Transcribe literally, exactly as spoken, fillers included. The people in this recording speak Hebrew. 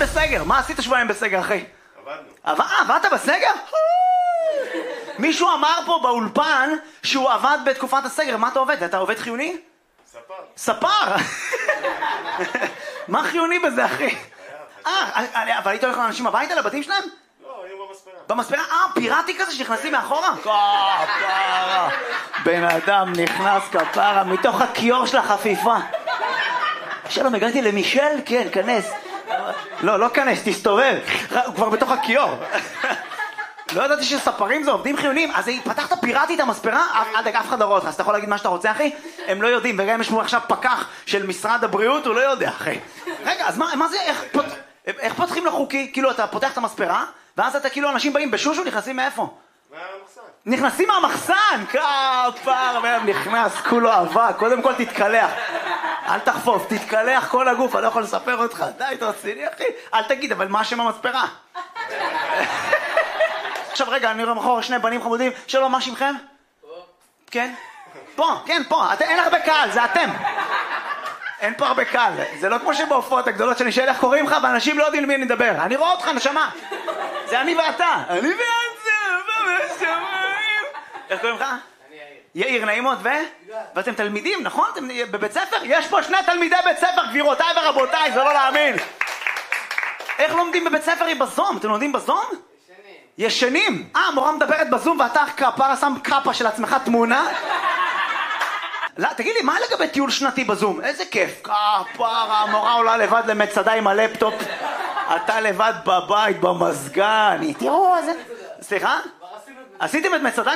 בסגר, מה עשית שבועיים בסגר, אחי? עבדנו. עבדת בסגר? מישהו אמר פה באולפן שהוא עבד בתקופת הסגר, מה אתה עובד? אתה עובד חיוני? ספר. ספר? מה חיוני בזה, אחי? אה, אבל היית הולך לאנשים הביתה, לבתים שלהם? לא, היינו במספרה. במספרה? אה, פיראטי כזה שנכנסים מאחורה? כפרה. בן אדם נכנס כפרה מתוך הכיור של החפיפה. שלום, הגעתי למישל? כן, כנס. לא, לא כנס, תסתובב. הוא כבר בתוך הכיור. לא ידעתי שספרים זה עובדים חיוניים. אז פתחת פיראטית המספרה? אל דאג, אף אחד לא רואה אותך, אז אתה יכול להגיד מה שאתה רוצה, אחי? הם לא יודעים, וגם יש פה עכשיו פקח של משרד הבריאות, הוא לא יודע, אחי. רגע, אז מה זה, איך פותחים לחוקי? כאילו, אתה פותח את המספרה, ואז אתה כאילו, אנשים באים בשושו, נכנסים מאיפה? מהמחסן. נכנסים מהמחסן! כפר, והם נכנס, כולו אבק, קודם כל תתקלח. אל תחפוף, תתקלח כל הגוף, אני לא יכול לספר אותך. די, תרציני, אחי. אל תגיד, אבל מה השם המספרה? עכשיו רגע, אני רואה מחור שני בנים חמודים. שלום, מה שמכם? פה. כן? פה, כן, פה. אין הרבה קהל, זה אתם. אין פה הרבה קהל. זה לא כמו שבהופעות הגדולות שאני שואל איך קוראים לך, ואנשים לא יודעים למי אני מדבר. אני רואה אותך, נשמה. זה אני ואתה. אני ואתה. איך קוראים לך? אני יאיר. יאיר, נעים מאוד, ו? ואתם תלמידים, נכון? אתם בבית ספר? יש פה שני תלמידי בית ספר, גבירותיי ורבותיי, זה לא להאמין. איך לומדים בבית ספר היא בזום? אתם לומדים בזום? ישנים. אה, המורה מדברת בזום ואתה כפרה שם קאפה של עצמך תמונה? לא, תגיד לי, מה לגבי טיול שנתי בזום? איזה כיף. כפרה, המורה עולה לבד למצדה עם הלפטופ. אתה לבד בבית, במזגן. תראו, איזה... סליחה? עשיתם את מצדה?